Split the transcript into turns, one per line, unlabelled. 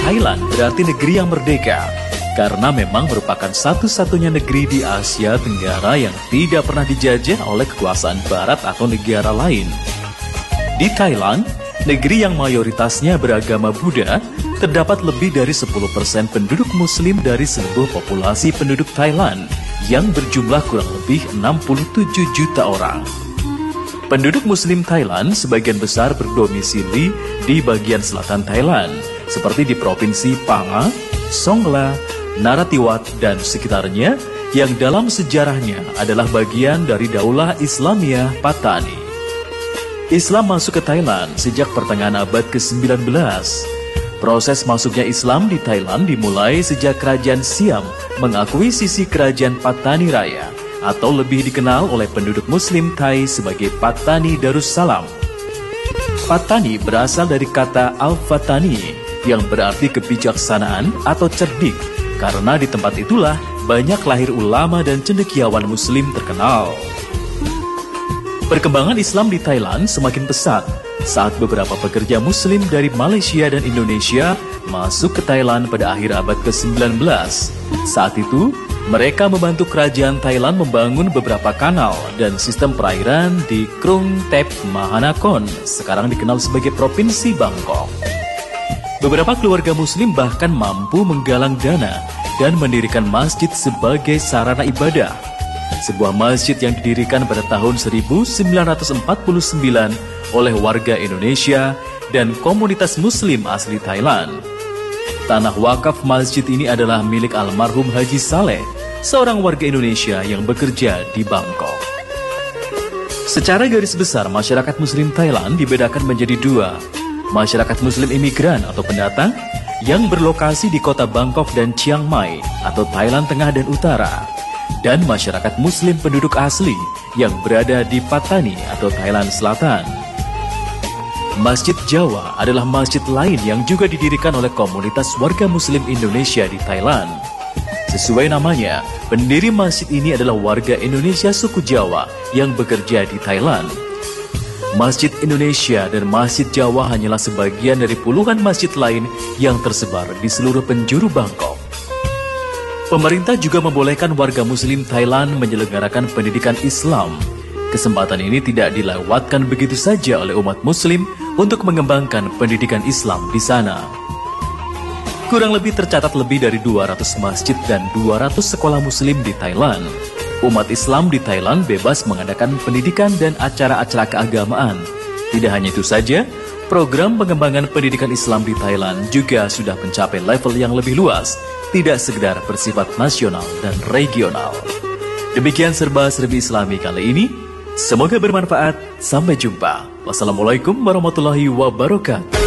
Thailand berarti negeri yang merdeka, karena memang merupakan satu-satunya negeri di Asia Tenggara yang tidak pernah dijajah oleh kekuasaan barat atau negara lain. Di Thailand, negeri yang mayoritasnya beragama Buddha, terdapat lebih dari 10% penduduk Muslim dari seluruh populasi penduduk Thailand yang berjumlah kurang lebih 67 juta orang. Penduduk Muslim Thailand sebagian besar berdomisili di bagian selatan Thailand, seperti di Provinsi Phang, Songkhla, Narathiwat, dan sekitarnya, yang dalam sejarahnya adalah bagian dari Daulah Islamiyah Pattani. Islam masuk ke Thailand sejak pertengahan abad ke-19. Proses masuknya Islam di Thailand dimulai sejak Kerajaan Siam mengakui sisi Kerajaan Pattani Raya, atau lebih dikenal oleh penduduk Muslim Thai sebagai Pattani Darussalam. Pattani berasal dari kata Al-Fatani yang berarti kebijaksanaan atau cerdik, karena di tempat itulah banyak lahir ulama dan cendekiawan Muslim terkenal. Perkembangan Islam di Thailand semakin pesat saat beberapa pekerja Muslim dari Malaysia dan Indonesia masuk ke Thailand pada akhir abad ke-19. Saat itu, mereka membantu kerajaan Thailand membangun beberapa kanal dan sistem perairan di Krung Thep Mahanakhon, sekarang dikenal sebagai Provinsi Bangkok. Beberapa keluarga Muslim bahkan mampu menggalang dana dan mendirikan masjid sebagai sarana ibadah. Sebuah masjid yang didirikan pada tahun 1949 oleh warga Indonesia dan komunitas Muslim asli Thailand. Tanah wakaf masjid ini adalah milik almarhum Haji Saleh, seorang warga Indonesia yang bekerja di Bangkok. Secara garis besar, masyarakat Muslim Thailand dibedakan menjadi dua. Masyarakat Muslim imigran atau pendatang yang berlokasi di kota Bangkok dan Chiang Mai atau Thailand Tengah dan Utara, dan masyarakat Muslim penduduk asli yang berada di Pattani atau Thailand Selatan. Masjid Jawa adalah masjid lain yang juga didirikan oleh komunitas warga Muslim Indonesia di Thailand. Sesuai namanya, pendiri masjid ini adalah warga Indonesia suku Jawa yang bekerja di Thailand. Masjid Indonesia dan Masjid Jawa hanyalah sebagian dari puluhan masjid lain yang tersebar di seluruh penjuru Bangkok. Pemerintah juga membolehkan warga Muslim Thailand menyelenggarakan pendidikan Islam. Kesempatan ini tidak dilewatkan begitu saja oleh umat Muslim untuk mengembangkan pendidikan Islam di sana. Kurang lebih tercatat lebih dari 200 masjid dan 200 sekolah Muslim di Thailand. Umat Islam di Thailand bebas mengadakan pendidikan dan acara-acara keagamaan. Tidak hanya itu saja, program pengembangan pendidikan Islam di Thailand juga sudah mencapai level yang lebih luas, tidak sekedar bersifat nasional dan regional. Demikian serba-serbi Islami kali ini. Semoga bermanfaat. Sampai jumpa. Wassalamualaikum warahmatullahi wabarakatuh.